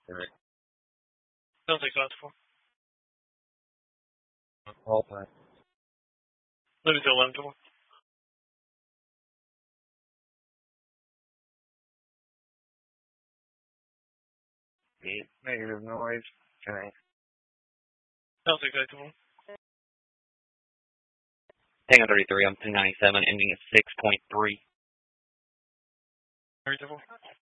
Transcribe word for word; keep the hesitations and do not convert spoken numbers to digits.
Correct. Sounds acceptable. All time. Louis eleven to one. Eight negative noise. Okay. Sounds acceptable. Tango thirty-three, I'm two ninety-seven, ending at six point three. Acceptable.